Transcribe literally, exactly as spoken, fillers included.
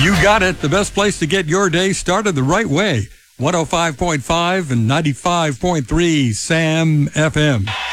You got it. The best place to get your day started the right way. one oh five point five and ninety-five point three Sam F M.